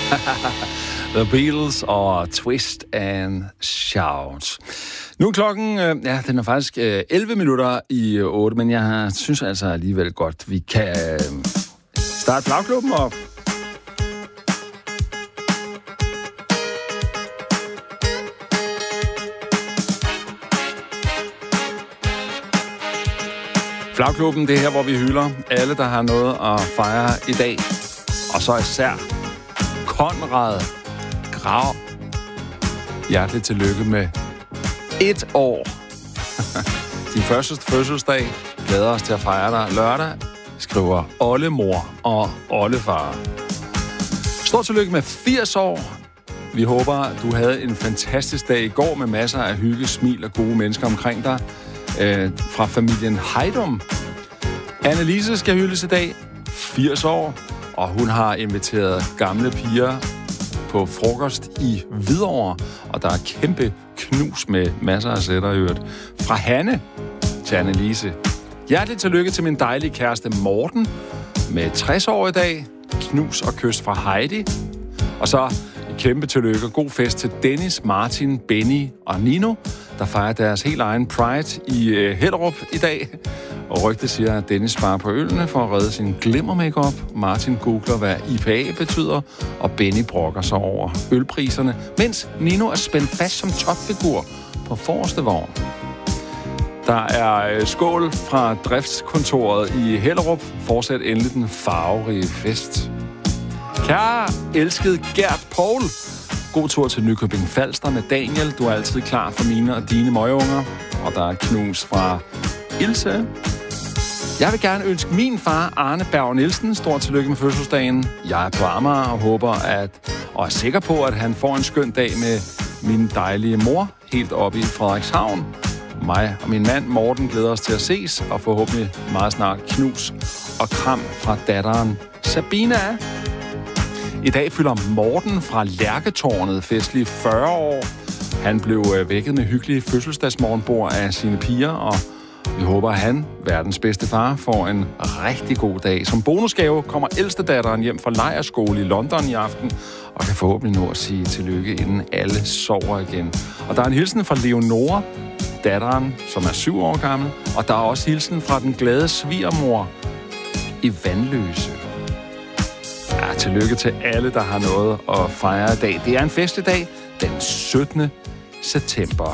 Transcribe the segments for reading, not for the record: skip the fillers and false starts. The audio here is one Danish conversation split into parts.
The Beatles og Twist and Shout. Nu er klokken, den er faktisk 11 minutter i 8, men jeg synes altså alligevel godt, vi kan starte flagklubben op. Flagklubben, det er her, hvor vi hylder alle, der har noget at fejre i dag. Og så især Konrad Grav. Hjerteligt tillykke med 1 år. Din første fødselsdag. Glæder os til at fejre dig lørdag. Skriver oldemor og oldefar. Stort tillykke med 80 år. Vi håber, du havde en fantastisk dag i går med masser af hygge, smil og gode mennesker omkring dig. Fra familien Heidum. Annelise skal hyldes i dag. 80 år. Og hun har inviteret gamle piger på frokost i Hvidovre. Og der er kæmpe knus med masser af sætter i øvrigt. Fra Hanne til Annelise. Hjerteligt tillykke til min dejlige kæreste Morten med 60 år i dag. Knus og kys fra Heidi. Og så et kæmpe tillykke og god fest til Dennis, Martin, Benny og Nino, der fejrer deres helt egen Pride i Hellerup i dag. Og rygtet siger, at Dennis sparer på ølene for at redde sin glimmer-makeup. Martin googler, hvad IPA betyder, og Benny brokker sig over ølpriserne, mens Nino er spændt fast som topfigur på forreste vogn. Der er skål fra driftskontoret i Hellerup. Fortsæt endelig den farverige fest. Kære elskede Gert Poul. God tur til Nykøbing Falster med Daniel. Du er altid klar for mine og dine møgeunger. Og der er knus fra Ilse. Jeg vil gerne ønske min far, Arne Berg Nielsen, stort tillykke med fødselsdagen. Jeg er på Amager og håber og er sikker på, at han får en skøn dag med min dejlige mor helt oppe i Frederikshavn. Mig og min mand Morten glæder os til at ses, og forhåbentlig meget snart knus og kram fra datteren Sabina. I dag fylder Morten fra Lærketårnet festlige 40 år. Han blev vækket med hyggelige fødselsdagsmorgenbord af sine piger, og vi håber, at han, verdens bedste far, får en rigtig god dag. Som bonusgave kommer ældste datteren hjem fra lejrskole i London i aften, og kan forhåbentlig nå at sige tillykke, inden alle sover igen. Og der er en hilsen fra Leonora, datteren, som er 7 år gammel, og der er også hilsen fra den glade svigermor i Vandløse. Ja, tillykke til alle, der har noget at fejre i dag. Det er en festlig den 17. september.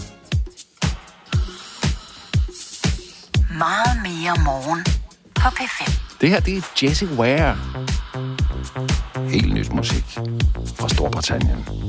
Meget mere morgen på P5. Det her, det er Jessie Ware. Helt nyt musik fra Storbritannien.